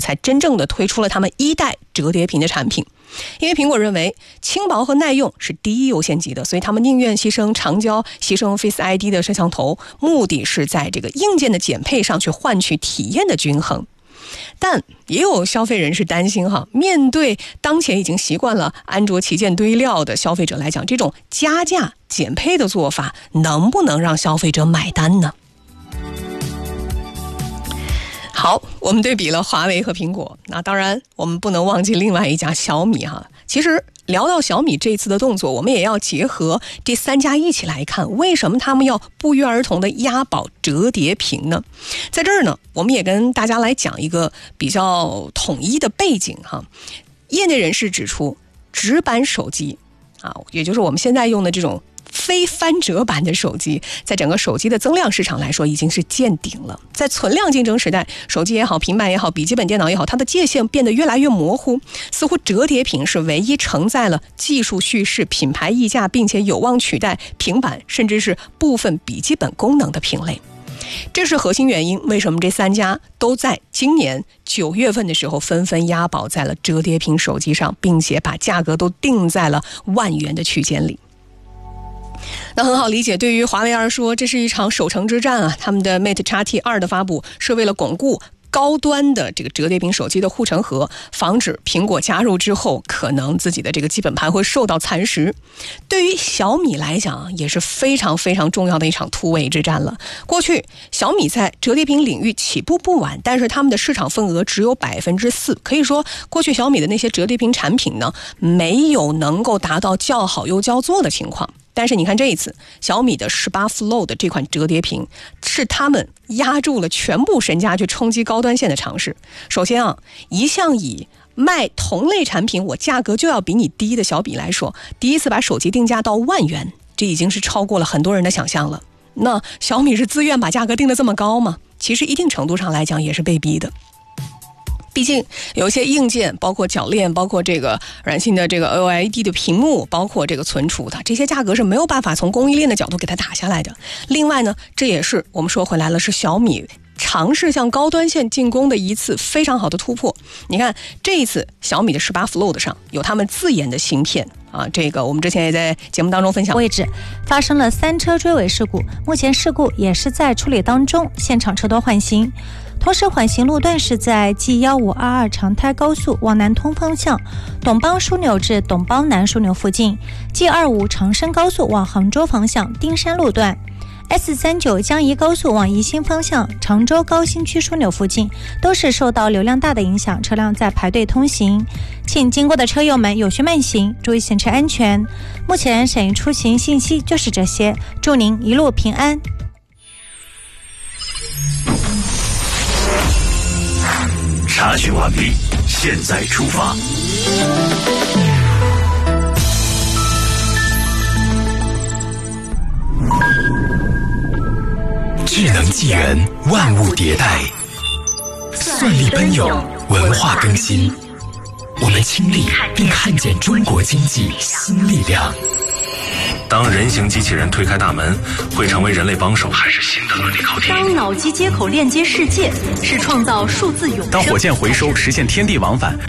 才真正的推出了他们1代折叠屏的产品。因为苹果认为轻薄和耐用是第一优先级的，所以他们宁愿牺牲长焦、牺牲 Face ID 的摄像头，目的是在这个硬件的减配上去换取体验的均衡。但也有消费人士担心面对当前已经习惯了安卓旗舰堆料的消费者来讲，这种加价减配的做法能不能让消费者买单呢？好，我们对比了华为和苹果，那当然我们不能忘记另外一家小米其实聊到小米这次的动作，我们也要结合这3家一起来看，为什么他们要不约而同的押宝折叠屏呢？在这儿呢，我们也跟大家来讲一个比较统一的背景业内人士指出，直板手机也就是我们现在用的这种非翻折版的手机，在整个手机的增量市场来说已经是见顶了。在存量竞争时代，手机也好，平板也好，笔记本电脑也好，它的界限变得越来越模糊，似乎折叠屏是唯一承载了技术叙事、品牌溢价，并且有望取代平板甚至是部分笔记本功能的品类。这是核心原因，为什么这3家都在今年9月份的时候纷纷押宝在了折叠屏手机上，并且把价格都定在了万元的区间里。那很好理解，对于华为而说，这是一场守城之战他们的 Mate X-T2 的发布是为了巩固高端的这个折叠屏手机的护城河，防止苹果加入之后可能自己的这个基本盘会受到蚕食。对于小米来讲，也是非常非常重要的一场突围之战了。过去小米在折叠屏领域起步不晚，但是他们的市场份额只有 4%， 可以说过去小米的那些折叠屏产品呢，没有能够达到叫好又叫座的情况。但是你看这一次小米的18 Flow 的这款折叠屏，是他们压住了全部身家去冲击高端线的尝试。首先一向以卖同类产品我价格就要比你低的小米来说，第一次把手机定价到万元，这已经是超过了很多人的想象了。那小米是自愿把价格定得这么高吗？其实一定程度上来讲也是被逼的。毕竟有一些硬件，包括铰链，包括这个软性的这个 OLED 的屏幕，包括这个存储的，这些价格是没有办法从供应链的角度给它打下来的。另外呢，这也是我们说回来了，是小米尝试向高端线进攻的一次非常好的突破。你看这一次小米的18 Flow 上有他们自研的芯片这个我们之前也在节目当中分享。 位置发生了3车追尾事故，目前事故也是在处理当中，现场车多换行。同时缓行路段是在 G1522 长滩高速往南通方向董邦枢纽至董邦南枢纽附近， G25 长深高速往杭州方向丁山路段， S39 江宜高速往宜兴方向常州高新区枢纽附近，都是受到流量大的影响，车辆在排队通行，请经过的车友们有序慢行，注意行车安全。目前省域出行信息就是这些，祝您一路平安。 查询完毕，现在出发。智能纪元，万物迭代，算力奔涌，文化更新。我们亲历并看见中国经济新力量。当人形机器人推开大门，会成为人类帮手，还是新的伦理考题？ 当脑机接口链接世界，是创造数字永生？ 当火箭回收实现天地往返，